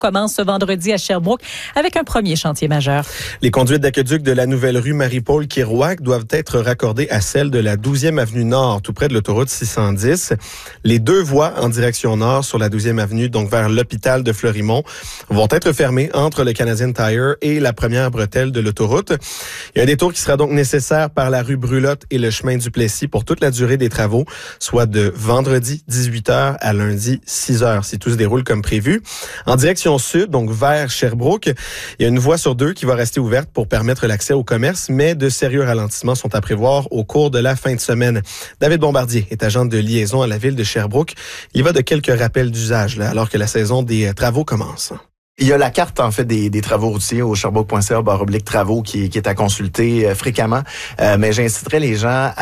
commence ce vendredi à Sherbrooke avec un premier chantier majeur. Les conduites d'aqueduc de la nouvelle rue Marie-Paul Kirouac doivent être raccordées à celles de la 12e avenue Nord, tout près de l'autoroute 610. Les deux voies en direction nord sur la 12e avenue, donc vers l'hôpital de Fleurimont, vont être fermées entre le Canadian Tire et la première bretelle de l'autoroute. Il y a un détour qui sera donc nécessaire par la rue Brulotte et le chemin du Plessis pour toute la durée des travaux, soit de vendredi 18h à lundi 6h, si tout se déroule comme prévu. En direction sud, donc vers Sherbrooke, il y a une voie sur deux qui va rester ouverte pour permettre l'accès au commerce, mais de sérieux ralentissements sont à prévoir au cours de la fin de semaine. David Bombardier est agent de liaison à la ville de Sherbrooke. Il va de quelques rappels d'usage là, alors que la saison des travaux commence. Il y a la carte, en fait, des travaux routiers au sherbrooke.ca/travaux qui est à consulter fréquemment. Mais j'inviterai les gens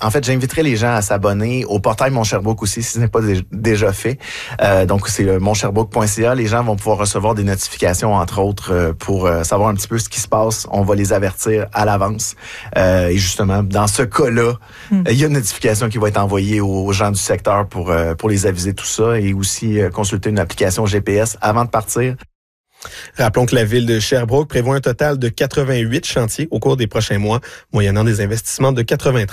à s'abonner au portail Mon Sherbrooke aussi, si ce n'est pas déjà fait. Donc, c'est le monsherbrooke.ca. Les gens vont pouvoir recevoir des notifications, entre autres, pour savoir un petit peu ce qui se passe. On va les avertir à l'avance. Et justement, dans ce cas-là, il y a une notification qui va être envoyée aux gens du secteur pour les aviser tout ça et aussi consulter une application GPS avant de partir. Rappelons que la ville de Sherbrooke prévoit un total de 88 chantiers au cours des prochains mois, moyennant des investissements de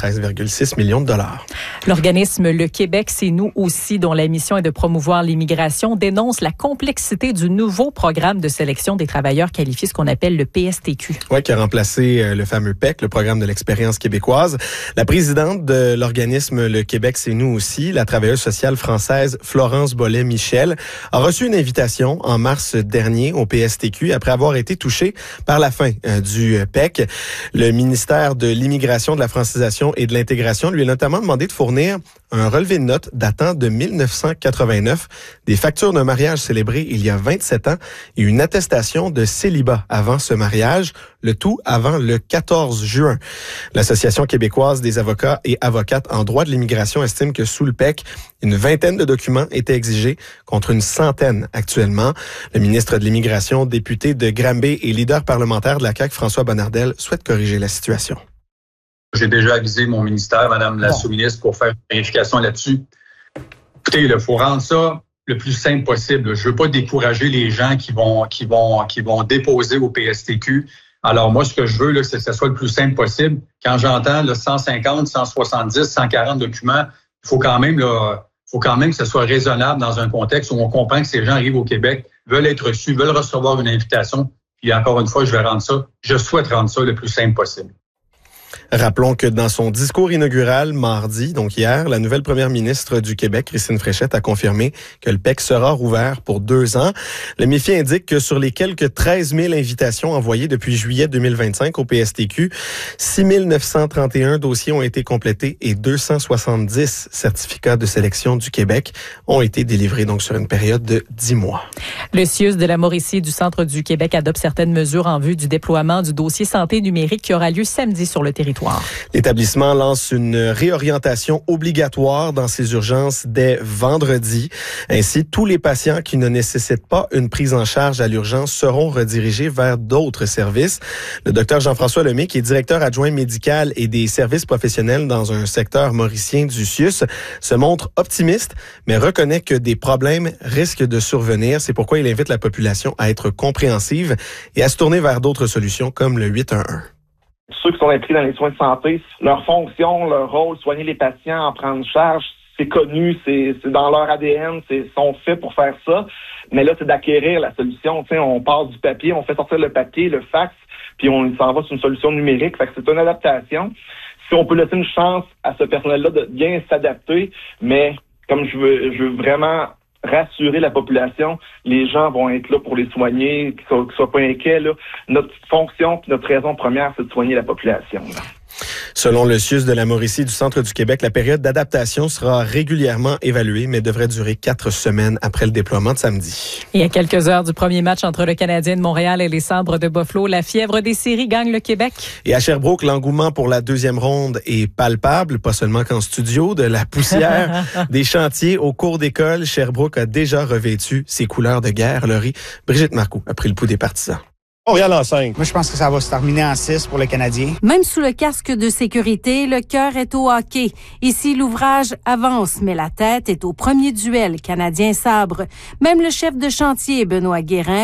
93,6 millions de dollars. L'organisme Le Québec, c'est nous aussi, dont la mission est de promouvoir l'immigration, dénonce la complexité du nouveau programme de sélection des travailleurs qualifiés, ce qu'on appelle le PSTQ. Oui, qui a remplacé le fameux PEC, le programme de l'expérience québécoise. La présidente de l'organisme Le Québec, c'est nous aussi, la travailleuse sociale française Florence Bollet-Michel, a reçu une invitation en mars dernier au PSTQ après avoir été touché par la fin du PEC. Le ministère de l'Immigration, de la Francisation et de l'Intégration lui a notamment demandé de fournir un relevé de notes datant de 1989, des factures d'un mariage célébré il y a 27 ans et une attestation de célibat avant ce mariage, le tout avant le 14 juin. L'Association québécoise des avocats et avocates en droit de l'immigration estime que sous le PEC, une vingtaine de documents étaient exigés contre une centaine actuellement. Le ministre de l'Immigration, député de Granby et leader parlementaire de la CAQ, François Bonnardel, souhaite corriger la situation. J'ai déjà avisé mon ministère, Madame la sous-ministre, pour faire une vérification là-dessus. Écoutez, il faut rendre ça le plus simple possible. Je veux pas décourager les gens qui vont déposer au PSTQ. Alors moi, ce que je veux, là, c'est que ce soit le plus simple possible. Quand j'entends 150, 170, 140 documents, il faut quand même que ce soit raisonnable dans un contexte où on comprend que ces gens arrivent au Québec, veulent être reçus, veulent recevoir une invitation. Puis encore une fois, je souhaite rendre ça le plus simple possible. Rappelons que dans son discours inaugural mardi, donc hier, la nouvelle première ministre du Québec, Christine Fréchette, a confirmé que le PEC sera rouvert pour 2 ans. Le MIFI indique que sur les quelques 13 000 invitations envoyées depuis juillet 2025 au PSTQ, 6 931 dossiers ont été complétés et 270 certificats de sélection du Québec ont été délivrés donc sur une période de 10 mois. Le CIUS de la Mauricie du Centre du Québec adopte certaines mesures en vue du déploiement du dossier santé numérique qui aura lieu samedi sur le territoire. L'établissement lance une réorientation obligatoire dans ses urgences dès vendredi. Ainsi, tous les patients qui ne nécessitent pas une prise en charge à l'urgence seront redirigés vers d'autres services. Le docteur Jean-François Lemay, qui est directeur adjoint médical et des services professionnels dans un secteur mauricien du CIUS, se montre optimiste, mais reconnaît que des problèmes risquent de survenir. C'est pourquoi il invite la population à être compréhensive et à se tourner vers d'autres solutions comme le 811. Ceux qui sont impliqués dans les soins de santé, leur fonction, leur rôle, soigner les patients, en prendre charge, c'est connu, c'est dans leur ADN, sont faits pour faire ça. Mais là, c'est d'acquérir la solution. Tu sais, on part du papier, on fait sortir le papier, le fax, puis on s'en va sur une solution numérique. Fait que c'est une adaptation. Si on peut laisser une chance à ce personnel-là de bien s'adapter, mais comme je veux vraiment rassurer la population, les gens vont être là pour les soigner, qu'ils soient pas inquiets. Là. Notre fonction, notre raison première, c'est de soigner la population. Là. Selon le CIUS de la Mauricie du Centre du Québec, la période d'adaptation sera régulièrement évaluée, mais devrait durer 4 semaines après le déploiement de samedi. Et à quelques heures du premier match entre le Canadien de Montréal et les Sabres de Buffalo, la fièvre des séries gagne le Québec. Et à Sherbrooke, l'engouement pour la deuxième ronde est palpable, pas seulement qu'en studio, de la poussière, des chantiers au cours d'école. Sherbrooke a déjà revêtu ses couleurs de guerre. Laurie, Brigitte Marcoux a pris le pouls des partisans. Montréal en 5. Moi, je pense que ça va se terminer en 6 pour le Canadien. Même sous le casque de sécurité, le cœur est au hockey. Ici, l'ouvrage avance, mais la tête est au premier duel Canadien-Sabre. Même le chef de chantier, Benoît Guérin,